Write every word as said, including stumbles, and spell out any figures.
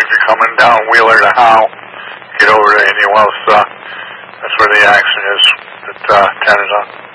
if you're coming down Wheeler to Howe, get over to Indian Wells. Uh, that's where the action is that uh, ten is on.